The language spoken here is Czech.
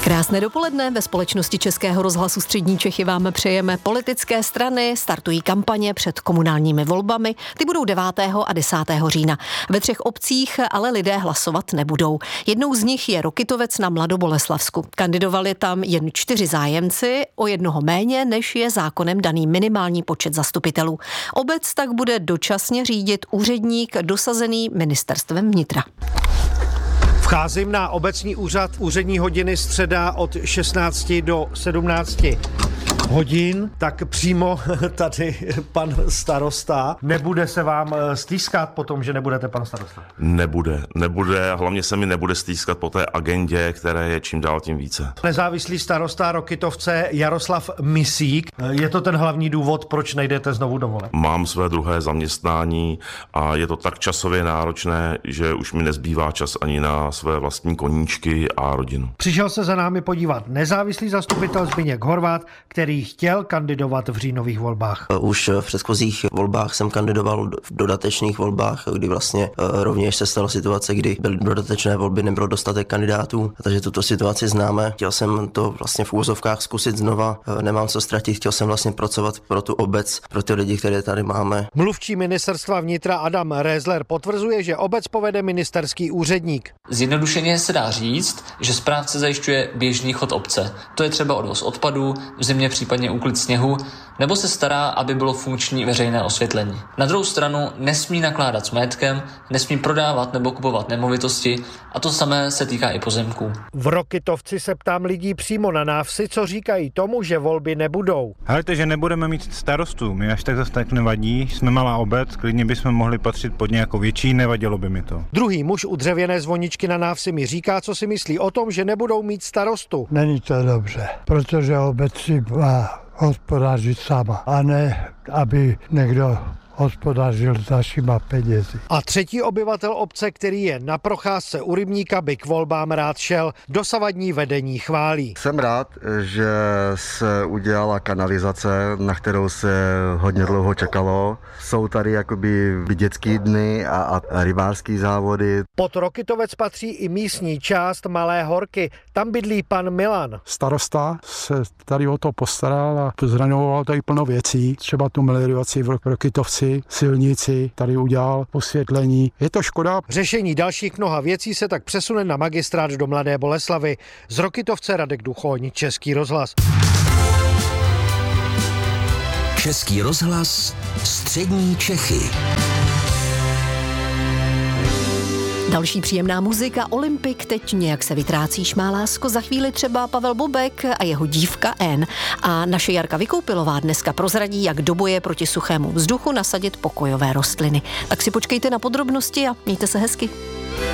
Krásné dopoledne. Ve společnosti Českého rozhlasu Střední Čechy vám přejeme. Politické strany startují kampaně před komunálními volbami. Ty budou 9. a 10. října. Ve 3 obcích ale lidé hlasovat nebudou. Jednou z nich je Rokytovec na Mladoboleslavsku. Kandidovali tam jen 4 zájemci, o jednoho méně, než je zákonem daný minimální počet zastupitelů. Obec tak bude dočasně řídit úředník dosazený ministerstvem vnitra. Vcházím na obecní úřad, úřední hodiny středa od 16 do 17 hodin, tak přímo tady pan starosta. Nebude se vám stýskat po tom, že nebudete pan starosta? Nebude, hlavně se mi nebude stýskat po té agendě, které je čím dál tím více. Nezávislý starosta Rokytovce Jaroslav Misík. Je to ten hlavní důvod, proč nejdete znovu do voleb? Mám své druhé zaměstnání a je to tak časově náročné, že už mi nezbývá čas ani na své vlastní koníčky a rodinu. Přišel se za námi podívat nezávislý zastupitel Zbyněk Horváth, který chtěl kandidovat v říjnových volbách. Už v předchozích volbách jsem kandidoval v dodatečných volbách, kdy vlastně rovněž se stala situace, kdy byly dodatečné volby, nebylo dostatek kandidátů, takže tuto situaci známe. Chtěl jsem to vlastně v úvozovkách zkusit znova, nemám co ztratit, chtěl jsem vlastně pracovat pro tu obec, pro ty lidi, které tady máme. Mluvčí ministerstva vnitra Adam Rézler potvrzuje, že obec povede ministerský úředník. Zjednodušeně se dá říct, že správce zajišťuje běžný chod obce. To je třeba odvoz odpadů, v zimě případně úklid sněhu, nebo se stará, aby bylo funkční veřejné osvětlení. Na druhou stranu nesmí nakládat s majetkem, nesmí prodávat nebo kupovat nemovitosti a to samé se týká i pozemků. V Rokytovci se ptám lidí přímo na návsi, co říkají tomu, že volby nebudou. Hleďte, že nebudeme mít starostu, mi až tak zase tak nevadí, jsme malá obec, klidně bychom mohli patřit pod nějakou větší, nevadilo by mi to. Druhý muž u dřevěné zvoničky na návsi mi říká, co si myslí o tom, že nebudou mít starostu. Není to dobře, protože obec si má hospodařit sama, a ne, aby někdo hospodařil s našima penězi. A třetí obyvatel obce, který je na procházce u rybníka, by k volbám rád šel. Dosavadní vedení chválí. Jsem rád, že se udělala kanalizace, na kterou se hodně dlouho čekalo. Jsou tady jakoby dětský dny a rybářský závody. Pod Rokytovec patří i místní část Malé Horky. Tam bydlí pan Milan. Starosta se tady o to postaral a zraňoval tady plno věcí, třeba tu melioraci v Rokytovci, silnici, tady udělal osvětlení. Je to škoda. Řešení dalších mnoha věcí se tak přesune na magistrát do Mladé Boleslavi. Z Rokytovce Radek Duchoň, Český rozhlas. Český rozhlas, Střední Čechy. Další příjemná muzika, Olympik, teď nějak se vytrácíš, má lásko, za chvíli třeba Pavel Bobek a jeho dívka N. A naše Jarka Vykoupilová dneska prozradí, jak do boje proti suchému vzduchu nasadit pokojové rostliny. Tak si počkejte na podrobnosti a mějte se hezky.